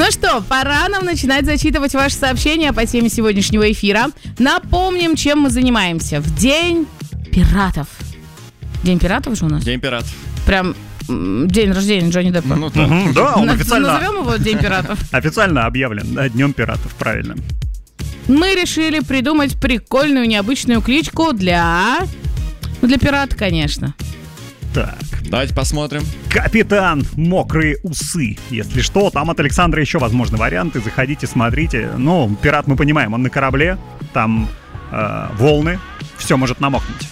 Ну что, пора нам начинать зачитывать ваши сообщения по теме сегодняшнего эфира. Напомним, чем мы занимаемся. В День пиратов. День пиратов же у нас? День пиратов. Прям день рождения Джонни Деппа. Ну, да. Да, он официально... Назовем его День пиратов? Официально объявлен, да, Днем пиратов, правильно. Мы решили придумать прикольную, необычную кличку для пирата, конечно. Так. Давайте посмотрим. Капитан Мокрые Усы. Если что, там от Александра еще возможны варианты. Заходите, смотрите. Ну, пират, мы понимаем, он на корабле. Там волны. Все может намокнуть.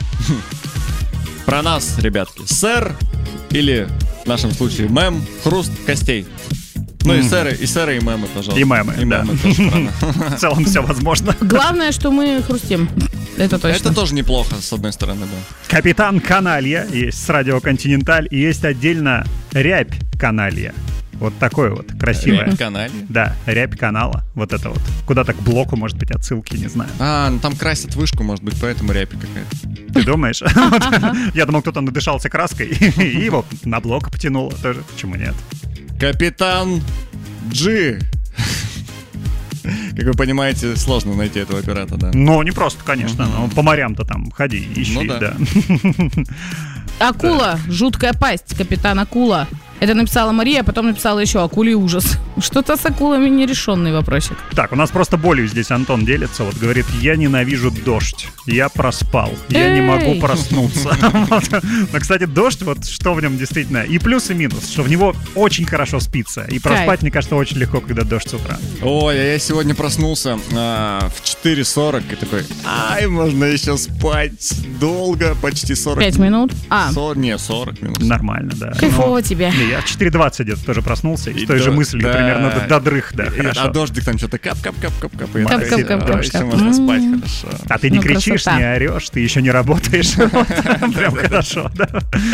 Про нас, ребятки. Сэр или, в нашем случае, мэм, хруст костей. Ну и сэры, и мемы, пожалуйста. И мемы, да. тоже про нас. В целом все возможно. Главное, что мы хрустим. Это точно. Это тоже неплохо, с одной стороны, да. Капитан Каналья есть с радио Континенталь. И есть отдельно Рябь Каналья. Вот такое вот красивое. Рябь Каналья? Да, Рябь канала. Вот это вот. Куда-то к блоку, может быть, отсылки, не знаю. Ну там красят вышку, может быть, поэтому рябь какая-то. Ты думаешь? Я думал, кто-то надышался краской и его на блок потянуло тоже. Почему нет? Капитан Джи. Как вы понимаете, сложно найти этого пирата, да. Ну, не просто, конечно. Но по морям-то там ходи, ищи, Ну да. Акула, жуткая пасть, капитан Акула. Это написала Мария, а потом написала еще «Акулий ужас». Что-то с акулами нерешенный вопросик. Так, у нас просто болью здесь Антон делится. Вот говорит, я ненавижу дождь. Я проспал. Я не могу проснуться. Но, кстати, дождь, вот что в нем действительно и плюс, и минус. Что в него очень хорошо спится. И проспать, мне кажется, очень легко, когда дождь с утра. Ой, я сегодня проснулся в 4:40 и такой, можно еще спать долго, почти 40 5 минут? 40 минут. Нормально, да. Кайфово тебе. Я в 4:20 где-то тоже проснулся и с той же мыслью примерно до дрых, да, хорошо. А дождик там что-то кап-кап-кап-кап. Кап-кап-кап-кап. Еще можно спать хорошо. А ты не кричишь, не орешь, ты еще не работаешь. Прям хорошо, да.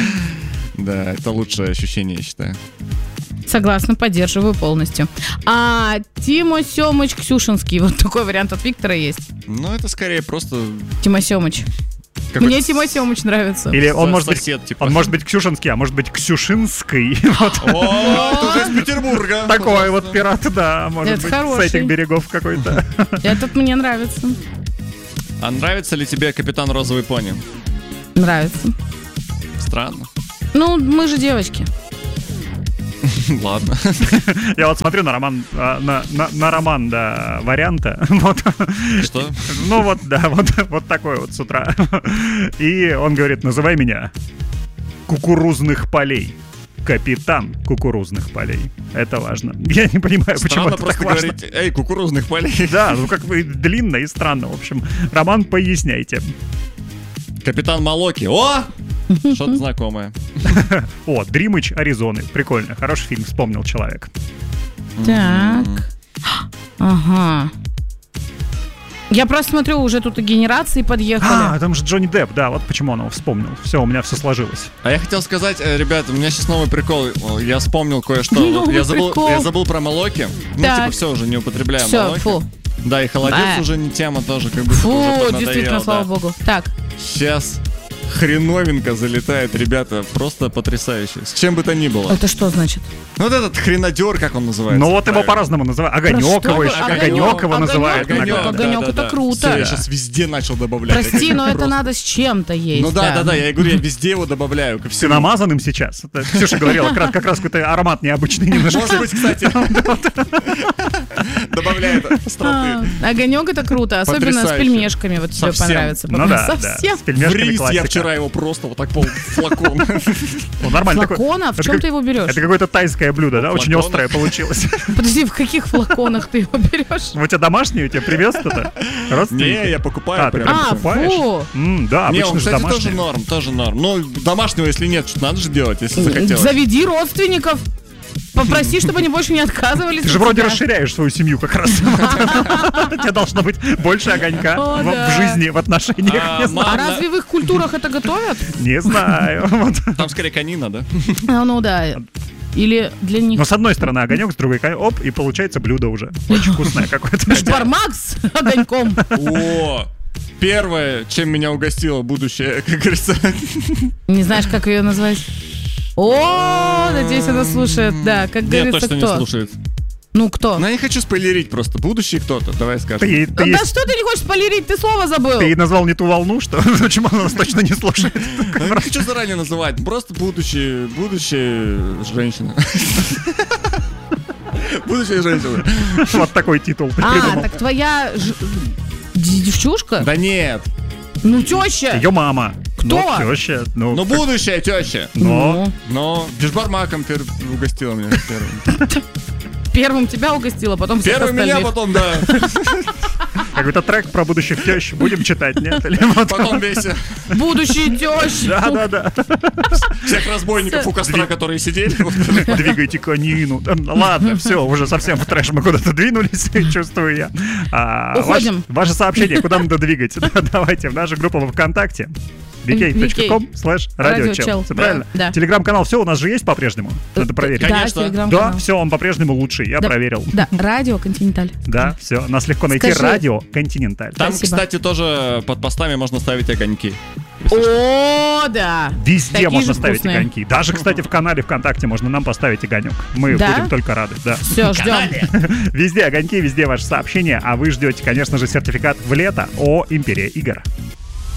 Да, это лучшее ощущение, я считаю. Согласна, поддерживаю полностью. А Тима Семыч Ксюшинский. Вот такой вариант от Виктора есть. Ну, это скорее просто... Тима Семыч. Мне Тима Семыч нравится. Или он может сосед, быть, типа. он может быть Ксюшинский, а может быть Ксюшинский. О, это уже из Петербурга. Такой вот пират, да, может Это быть, хороший. с этих берегов какой-то. Этот мне нравится. А нравится ли тебе капитан Розовый пони? Нравится. Странно. Ну, мы же девочки. Ладно. Я вот смотрю на роман, на роман, да, варианта. Вот. Что? Ну вот, да, вот такой вот с утра. И он говорит, называй меня Кукурузных полей. Капитан Кукурузных полей. Это важно. Я не понимаю, почему Странно это просто так важно. говорить, эй, Кукурузных полей. Да, ну как бы длинно и странно. В общем, роман, поясняйте. Капитан Молоки. О! Что-то знакомое. О, Дримыч Аризоны. Прикольно. Хороший фильм, вспомнил человек. Так. Ага. Я просто смотрю, уже тут и генерации подъехали. Там же Джонни Депп, да, вот почему он его вспомнил. Все, у меня все сложилось. А я хотел сказать, ребята, у меня сейчас новый прикол. Я вспомнил кое-что. Новый Я прикол. забыл про Молоки. Ну, Так. типа, все, уже не употребляю Все, Молоки. фу. Да, и холодец уже не тема тоже, как бы уже Фу, поднадоело, действительно, да. слава богу. Так. Сейчас хреновинка залетает, ребята, просто потрясающе. С чем бы то ни было. Это что значит? Ну, вот этот хренодер, как он называется. Ну вот его правильно? по-разному называют. Огонек Про его что еще. вы? Огонек его называют. Огонек, иногда. огонек, это круто. Всё, я сейчас везде начал добавлять. Прости, но это Просто. надо с чем-то есть. Ну да, я и говорю, я везде его добавляю. Ко Ты всему. намазанным сейчас. Это Ксюша говорила, как раз какой-то аромат необычный немножко. Может быть, кстати. Добавляет остроты. Огонек это круто, особенно с Потрясающе. пельмешками. Вот тебе Совсем. понравится. Ну да, да. Совсем. С В пельмешками рис я классика. вчера его просто вот так флакон. Ну, нормально. такой- Флакона? В это чем как- ты его берешь? Это какое-то тайское блюдо, да? Очень Флаконах. острое получилось. Подожди, в каких флаконах ты его берешь? У тебя домашний, у тебя привез кто-то? Родственники? Не, я покупаю ты прям. прям А, покупаешь? фу. Да, Не, обычно он, же кстати, домашний. тоже норм. Ну, домашнего, если нет, что надо же делать, если захотелось. Заведи родственников. Попроси, чтобы они больше не отказывались. Ты же от вроде тебя. расширяешь свою семью как раз. У тебя должно быть больше огонька О, да. в жизни, в отношениях. А, Не знаю. А разве в их культурах это готовят? Не знаю. Вот. Там скорее конина, да? Ну да. Или для них... Но с одной стороны огонек, с другой оп, и получается блюдо уже. Очень вкусное какое-то. Швармак с огоньком. О, первое, чем меня угостило будущее, как говорится. Не знаешь, как ее назвать? О, надеюсь, она слушает. Да, как Нет, говорится, точно не кто? слушает. Ну, кто? Ну, я не хочу спойлерить просто. Будущий кто-то, давай скажем. Да что ты не хочешь спойлерить? Ты слово забыл. Ты назвал не ту волну, что? Почему она нас точно не слушает? Я не хочу заранее называть. Просто будущая женщина. Будущая женщина. Вот такой титул ты А, придумал. так твоя девчушка? Да нет. Ну, теща. Ее мама. Кто? Ну, теща. Ну, будущая теща. Но. Но бешбармаком угостила меня первым. Первым тебя угостила, потом всех Первым меня, остальных. потом, да. Какой-то трек про будущих тещ. Будем читать, нет? Или вот- Потом весь Будущие тещи. Да. всех разбойников у костра, которые сидели. Двигайте конину. Ладно, все, уже совсем в трэш мы куда-то двинулись, чувствую я. Уходим. Ваше сообщение, куда надо двигать? Давайте в нашу группу во ВКонтакте. vk.com/radiochel. Все правильно? Да. Телеграм-канал, все у нас же есть по-прежнему? Надо проверить. Конечно. Да, телеграм-канал. Да, все, он по-прежнему лучший, я проверил. Да, радио Континенталь. Да, все, нас легко найти. Скажи. Радио Континенталь. Там, Спасибо. кстати, тоже под постами можно ставить огоньки. О, да. Везде Такие можно же ставить вкусные. огоньки. Даже, кстати, в канале ВКонтакте можно нам поставить огонек. Мы Да? будем только рады. Да. Все, ждем. Везде огоньки, везде ваши сообщения, а вы ждете, конечно же, сертификат в лето о Империя игр.